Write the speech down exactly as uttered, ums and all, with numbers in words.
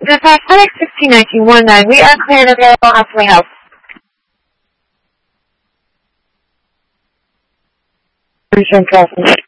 Dispatch ten X sixteen nineteen one nine. We are cleared available. How can we help? Insurance process.